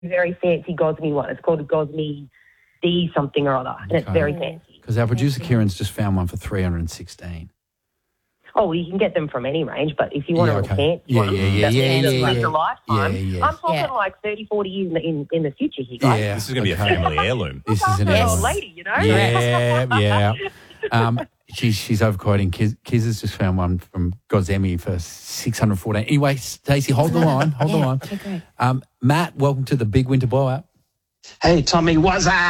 very fancy Gosney one. It's called a Gosney D something or other, and it's very fancy. Because our producer Kieran's just found one for 316. Oh, well, you can get them from any range, but if you want a fancy one, that's a lifetime. Yeah. I'm talking like 30, 40 years in the future here, guys. Yeah, This is going to be a family heirloom. This is an old lady, you know? Yeah. She's overquoting. Kiz has just found one from Gozemi for 614. Anyway, Stacey, hold the line. Hold the line. Okay. Matt, welcome to the Big Winter Blowout. Hey, Tommy, what's up?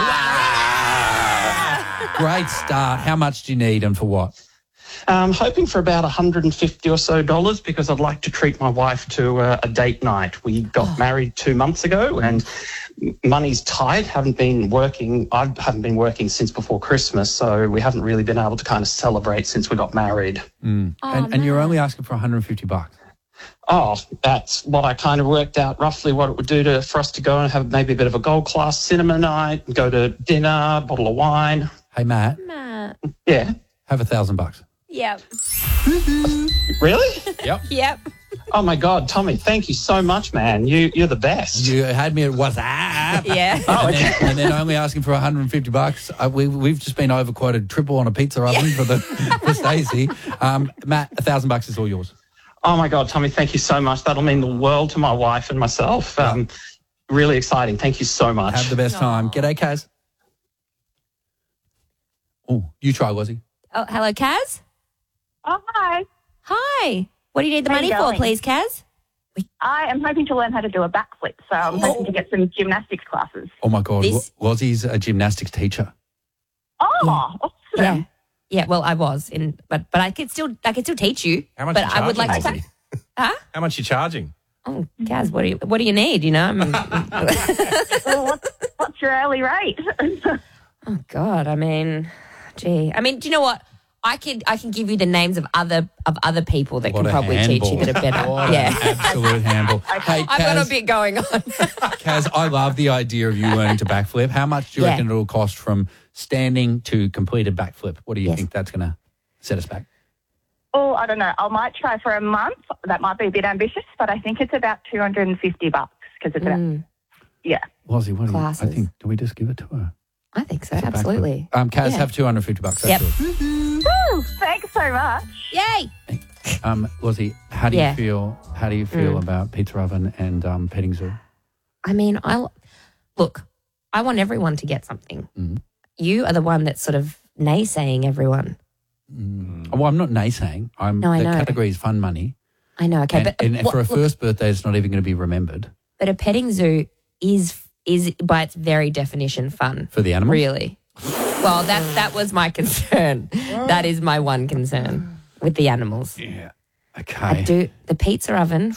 Great start. How much do you need and for what? I'm hoping for about $150 or so because I'd like to treat my wife to a date night. We got married 2 months ago and money's tight. I haven't been working since before Christmas, so we haven't really been able to kind of celebrate since we got married. And you're only asking for $150. Oh, that's what I kind of worked out roughly what it would do for us to go and have maybe a bit of a gold class cinema night, go to dinner, bottle of wine. Hey, Matt. Yeah. Have $1,000. Yep. Really? Yep. Oh, my God, Tommy, thank you so much, man. You're the best. You had me at WhatsApp. Yeah. And then only asking for $150. We've just been overquoted triple on a pizza oven for Stacey. Matt, $1,000 is all yours. Oh, my God, Tommy, thank you so much. That'll mean the world to my wife and myself. Really exciting. Thank you so much. Have the best time. G'day, Kaz. Oh, you try, Wazzy. Oh, hello, Kaz. Oh, hi. Hi. What do you need the money for, please, Kaz? I am hoping to learn how to do a backflip, so I'm hoping to get some gymnastics classes. Oh, my God. Wazzy's a gymnastics teacher. Oh, awesome. Yeah, well, I was, but I could still teach you. How much but you I would like charging, to. Huh? How much are you charging? Oh, Kaz, what do you need? You know. Well, what's your hourly rate? Oh God, I mean, do you know what? I can give you the names of other people that What can a probably handball. teach you that are better. What an absolute handball. Hey, I've got a Kaz, bit going on. Kaz, I love the idea of you learning to backflip. How much do you reckon it'll cost from standing to completed backflip? What do you think that's going to set us back? Oh, I don't know. I might try for a month. That might be a bit ambitious, but I think it's about $250 because it's about, Wazzy, what do you Classes. think? Do we just give it to her? I think so, It's a absolutely. backflip. Kaz, have $250. That's Yep. yours. Woo, thanks so much. Yay! Wazzy, how do you feel? How do you feel about Pizza Oven and petting zoo? I mean, I want everyone to get something. You are the one that's sort of naysaying everyone. Well, I'm not naysaying. I the know. category is fun money. I know, okay, And for a first birthday, it's not even going to be remembered. But a petting zoo is by its very definition fun. For the animals? Really? Well, that was my concern. That is my one concern with the animals. Yeah. Okay. The pizza oven.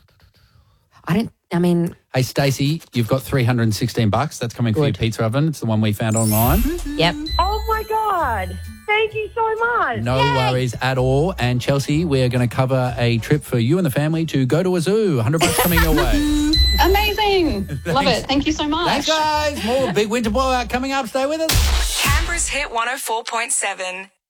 Hey, Stacey, you've got $316. That's coming for your pizza oven. It's the one we found online. Yep. Oh, my God. Thank you so much. No worries at all. And Chelsea, we are going to cover a trip for you and the family to go to a zoo. $100 coming your way. Amazing. Love it. Thank you so much. Thanks, guys. More Big Winter Blowout coming up. Stay with us. Canberra's Hit 104.7.